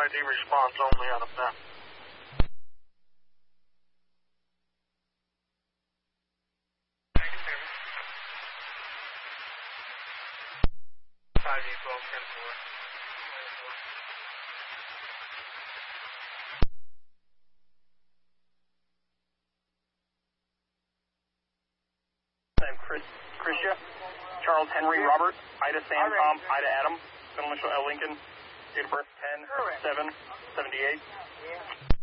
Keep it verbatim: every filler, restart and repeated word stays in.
I D response only out of that. five eight twelve ten four. I'm Chris, Christia, Charles Henry, Robert, Ida Sam, Tom, Ida Adam, Middle initial L Lincoln, date of birth ten seven seventy-eight.